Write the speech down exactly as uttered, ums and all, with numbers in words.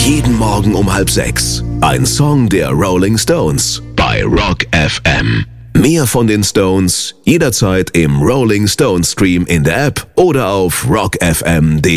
Jeden Morgen um halb sechs. Ein Song der Rolling Stones bei Rock F M. Mehr von den Stones jederzeit im Rolling Stones Stream in der App oder auf rock f m punkt d e.